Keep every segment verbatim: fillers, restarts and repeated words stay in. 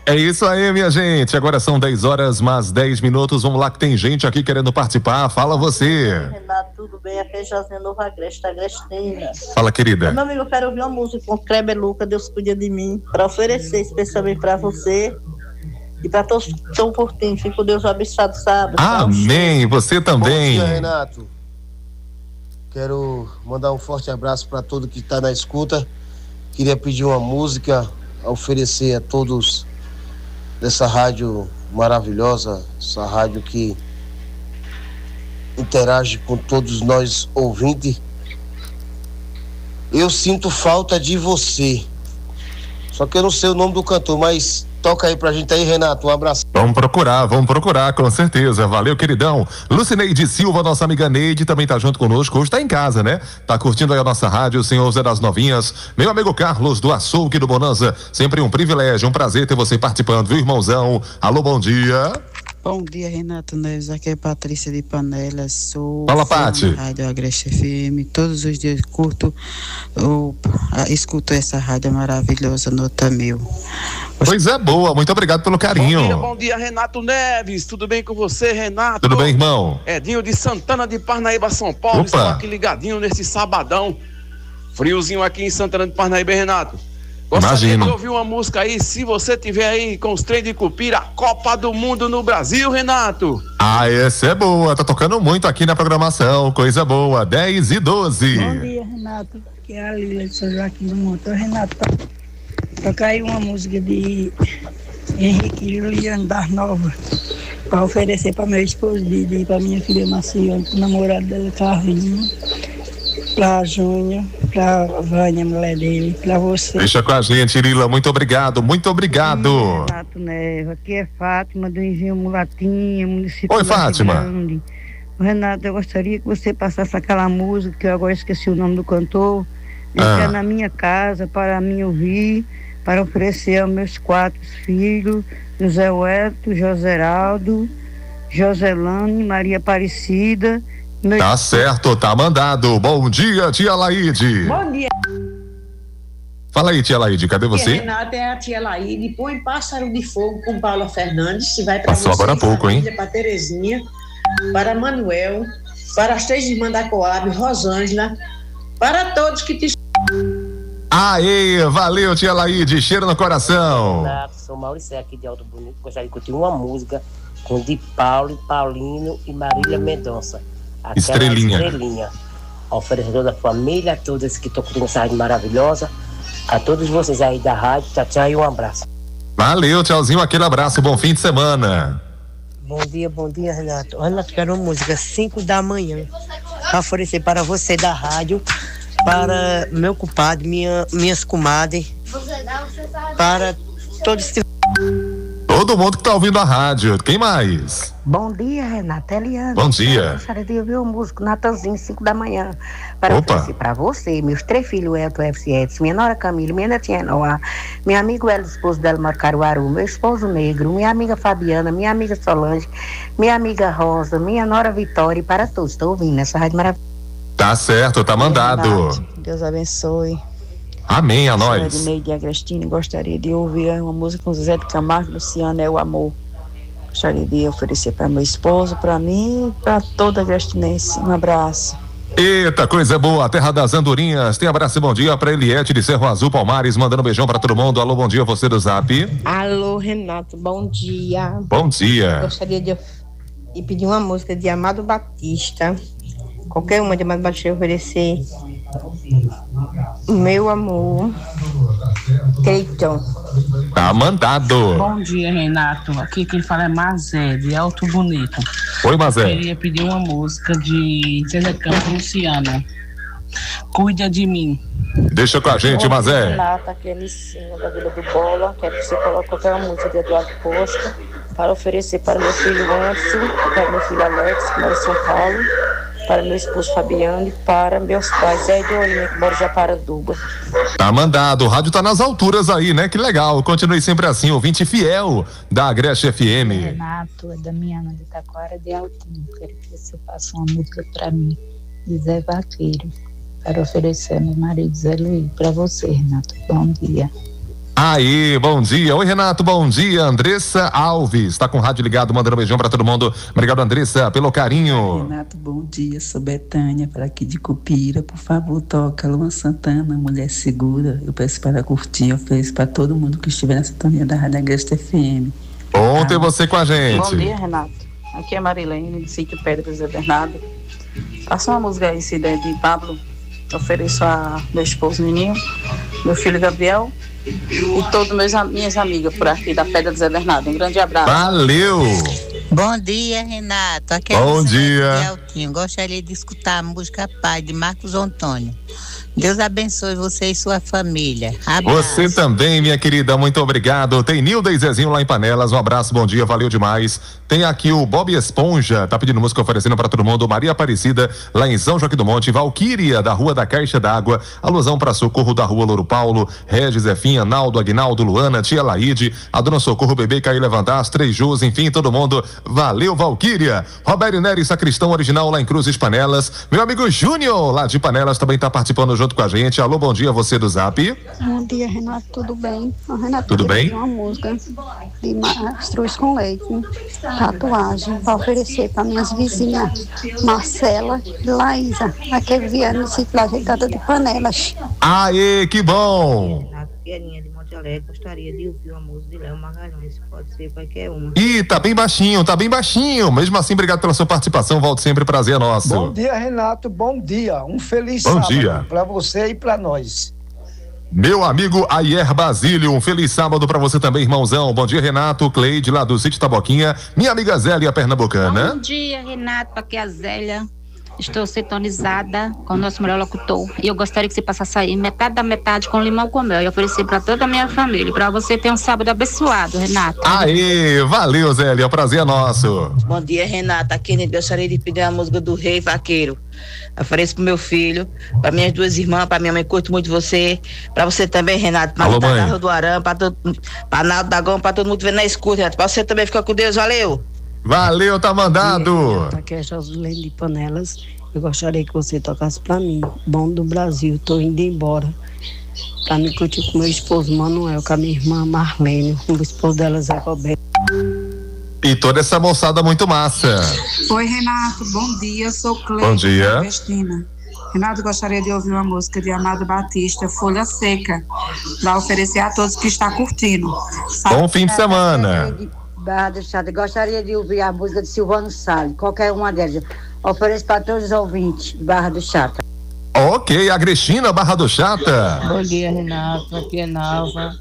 É isso aí, minha gente. Agora são dez horas mais dez minutos. Vamos lá que tem gente aqui querendo participar. Fala você. Renato, tudo bem? Aqui é Josinha Nova Agreste, Agrestina. Fala, querida. Meu amigo, eu quero ouvir uma música com Kleber Luca, Deus cuida de mim, para oferecer especialmente para você e para todos que estão curtindo. Fico com Deus abençoado, sabe? Amém. Você também. Bom dia, Renato. Quero mandar um forte abraço para todo que está na escuta. Queria pedir uma música a oferecer a todos dessa rádio maravilhosa, essa rádio que interage com todos nós ouvintes. Eu sinto falta de você. Só que eu não sei o nome do cantor, mas toca aí pra gente aí, Renato. Um abraço. Vamos procurar, vamos procurar, com certeza. Valeu, queridão. Lucineide Silva, nossa amiga Neide, também tá junto conosco. Hoje tá em casa, né? Tá curtindo aí a nossa rádio, o senhor Zé das Novinhas. Meu amigo Carlos, do Açougue do Bonanza. Sempre um privilégio, um prazer ter você participando, viu, irmãozão? Alô, bom dia. Bom dia, Renato Neves. Aqui é Patrícia de Panelas. Sou Fala, Pati. Rádio Agreste F M. Todos os dias curto, eu, escuto essa rádio maravilhosa, nota mil. Coisa boa, muito obrigado pelo carinho. Bom dia, bom dia, Renato Neves. Tudo bem com você, Renato? Tudo bem, irmão? Edinho de Santana de Parnaíba, São Paulo. Opa. Estou aqui ligadinho nesse sabadão. Friozinho aqui em Santana de Parnaíba, Renato. Gostaria Imagino. de ouvir uma música aí, se você tiver aí com os trem de Cupira, a Copa do Mundo no Brasil, Renato. Ah, essa é boa, tá tocando muito aqui na programação, coisa boa, dez e doze. Bom dia, Renato, que é a Lila de São Joaquim do Monte. Ô, Renato, toca aí uma música de Henrique e Juliano das Novas, para oferecer para meu esposo Didi, para minha filha Macione, para o namorado dela, Carlinho, para a Júnior, para a Vânia, mulher dele, para você. Deixa com a gente, Lila, muito obrigado, muito obrigado. Hum, Renato Neves, aqui é Fátima do Engenho Mulatinha, município Oi, de Fátima. Grande. Renato, eu gostaria que você passasse aquela música, que eu agora esqueci o nome do cantor, deixar Ah. na minha casa para mim ouvir, para oferecer aos meus quatro filhos, José Huerto, Joseraldo, Joselane, Maria Aparecida. Meu... Tá certo, tá mandado. Bom dia, tia Laide. Bom dia. Fala aí, tia Laide, cadê você? Renata, é a tia Laide. Põe Pássaro de Fogo com Paula Fernandes. Se vai para Passou você agora há e pouco, família, hein? para Terezinha, para Manuel, para as três irmãs da Coab, Rosângela, para todos que te... Aê, valeu, tia Laide, cheiro no coração. Renato, sou Maurício aqui de Alto Bonito. Gostaria de curtir uma música com Di Paulo, Paulino e Marília Mendonça. Aquela Estrelinha. Estrelinha. Oferecer toda a família, a todos que estão curtindo essa rádio maravilhosa, a todos vocês aí da rádio. Tchau, tchau e um abraço. Valeu, tchauzinho, aquele abraço, bom fim de semana. Bom dia, bom dia, Renato. Renato, quero uma música cinco da manhã para oferecer para você da rádio, para meu compadre, minha, minhas comadres, para todos que... Todo mundo que tá ouvindo a rádio, quem mais? Bom dia, Renata, Eliana. Bom dia. Eu gostaria de ouvir o músico Natanzinho, cinco da manhã, para Opa. oferecer para você, meus três filhos, Elton, F C Edson, minha nora Camila, minha netinha Noah, meu amigo Hélio, esposo dela, Mar Caruaru, meu esposo Negro, minha amiga Fabiana, minha amiga Solange, minha amiga Rosa, minha nora Vitória, e para todos, estou ouvindo essa rádio maravilhosa. Tá certo, tá mandado. Renato, Deus abençoe. Amém, a Sou nós. Edneide Agrestini, gostaria de ouvir uma música com Zé de Camargo, Luciano, é o amor. Gostaria de oferecer para meu esposo, para mim e para toda a agrestinense. Um abraço. Eita, coisa boa, terra das andorinhas. Tem abraço e bom dia pra Eliette de Cerro Azul, Palmares, mandando um beijão pra todo mundo. Alô, bom dia, você do Zap. Alô, Renato, bom dia. Bom dia. Gostaria de, de pedir uma música de Amado Batista. Qualquer uma de Amado Batista oferecer. Meu amor. Cleiton. Tá mandado. Bom dia, Renato. Aqui quem fala é Mazé, de Alto Bonito. Oi, Mazé. Eu queria pedir uma música de Zezé Campos, Luciano. Cuida de mim. Deixa com a gente, Mazé. Renata, aqui é Nicinha, da Vila do Bola. Quero que você coloque qualquer música de Eduardo Costa para oferecer para meu filho Anderson, para meu filho Alex, que mora em São Paulo, para meu esposo Fabiano e para meus pais, Zé e Dorinha, que mora em Japaraduba. Tá mandado, o rádio tá nas alturas aí, né? Que legal, continue sempre assim, ouvinte fiel da Agreste F M. Renato, é Damiana de Taquara de Altinho. Quero que você faça uma música pra mim, de Zé Vaqueiro, para oferecer ao meu marido Zé Luiz. Pra você, Renato, bom dia. Aí, bom dia. Oi, Renato, bom dia. Andressa Alves, tá com o rádio ligado, mandando um beijão pra todo mundo. Obrigado, Andressa, pelo carinho. Renato, bom dia. Sou Betânia, para aqui de Cupira. Por favor, toca Luan Santana, Mulher Segura. Eu peço para curtir, eu ofereço para todo mundo que estiver na sintonia da Rádio Agreste F M. Bom ter você com a gente. Bom dia, Renato. Aqui é Marilene, do sítio Pedra Zé Bernardo. Passa uma música aí, se der, de Pablo. Eu ofereço a meu esposo Nininho, meu filho Gabriel e todas meus, minhas amigas por aqui da Pedra do Zé Bernardo. Um grande abraço. Valeu! Bom dia, Renato. Aqui é Bom dia. Altinho. Gostaria de escutar a música Pai, de Marcos Antônio. Deus abençoe você e sua família. Abraço. Você também, minha querida, muito obrigado. Tem Nilda e Zezinho lá em Panelas, um abraço, bom dia, valeu demais. Tem aqui o Bob Esponja, tá pedindo música oferecendo pra todo mundo. Maria Aparecida, lá em São Joaquim do Monte. Valquíria, da Rua da Caixa d'Água. Alusão pra Socorro, da Rua Louro Paulo. Regis, Zefinha, Naldo, Aguinaldo, Luana, Tia Laíde, a Dona Socorro, Bebê, Caí Levantar, as Três Jus, enfim, todo mundo. Valeu, Valquíria. Roberto Nery, Sacristão Original, lá em Cruzes Panelas. Meu amigo Júnior, lá de Panelas, também tá participando junto com a gente. Alô, bom dia, você do Zap. Bom dia, Renato, tudo bem? O Renato, tudo bem? Uma música de mastruz com leite, tatuagem, para oferecer para minhas vizinhas Marcela e Laísa, aquele vieram no sítio ajeitada de Panelas. Aê, que bom! Querinha de Monte Alegre, gostaria de ouvir uma música de Léo Magalhães, pode ser qualquer uma. Ih, tá bem baixinho, tá bem baixinho. Mesmo assim, obrigado pela sua participação, volto sempre, prazer é nosso. Bom dia, Renato, bom dia. Um feliz bom sábado dia pra você e pra nós. Meu amigo Ayer Basílio, um feliz sábado pra você também, irmãozão. Bom dia, Renato, Cleide, lá do sítio Taboquinha. Minha amiga Zélia Pernambucana. Bom dia, Renato, aqui é a Zélia. Estou sintonizada com o nosso melhor locutor. E eu gostaria que você passasse aí metade da metade com limão com mel e oferecer para toda a minha família. Para você ter um sábado abençoado, Renato. Aê, valeu, Zélia, o prazer é nosso. Bom dia, Renato. Aqui eu gostaria de pedir a música do Rei Vaqueiro. Ofereço pro meu filho, para minhas duas irmãs, para minha mãe, curto muito você. Para você também, Renato. Para o Carro do Arão, para todo, para Naldo da Goma, para todo mundo ver na escuta, Renato. Para você também, fica com Deus, valeu. Valeu, tá mandado. Aqui é Josilene de Panelas. Eu gostaria que você tocasse pra mim. Bom do Brasil, tô indo embora. Pra me curtir com meu esposo Manuel, com a minha irmã Marlene, com o esposo dela Zé Roberto. E toda essa moçada muito massa. Oi, Renato, bom dia. Eu sou Cleide. Bom dia. Cristina. Renato, gostaria de ouvir uma música de Amado Batista, Folha Seca, para oferecer a todos que está curtindo. Sabe? Bom fim de semana. Barra do Chata, gostaria de ouvir a música de Silvano Salles, qualquer uma delas. Ofereço para todos os ouvintes, Barra do Chata. Ok, Agrestina, Barra do Chata. Bom dia, Renato, aqui é Nalva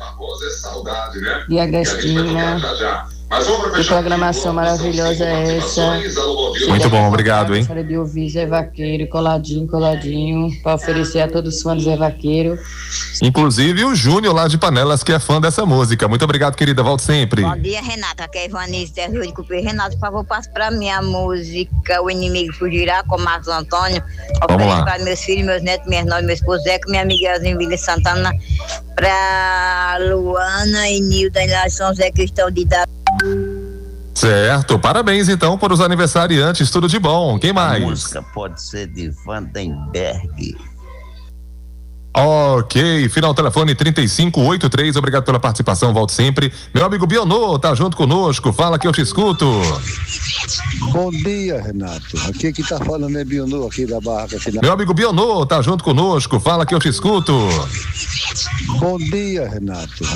e Agrestina. Que programação maravilhosa é essa? Muito bom, obrigado, hein? Gostaria de ouvir Zé Vaqueiro, coladinho, coladinho, para oferecer a todos os fãs do Zé Vaqueiro. Inclusive o Júnior lá de Panelas, que é fã dessa música. Muito obrigado, querida, volte sempre. Bom dia, Renato, aqui é Ivanice da Rua de Cupê. Renato, por favor, passe para mim a música O Inimigo Fugirá, com Marcos Antônio. Vamos lá. Para meus filhos, meus netos, minhas noras, meu esposo Zeca, minha amiga Elzinha Vila Santana, para Luana e Nilda em São José Cristão de Davi. Certo, parabéns então para os aniversariantes, tudo de bom. Quem mais? A música pode ser de Vandenberg. Ok, final telefone trinta e cinco oitenta e três, obrigado pela participação, volte sempre. Meu amigo Bionô tá junto conosco, fala que eu te escuto. Bom dia, Renato. Aqui que tá falando é Bionô, aqui da Barraca Final. Meu amigo Bionô tá junto conosco, fala que eu te escuto. Bom dia, Renato.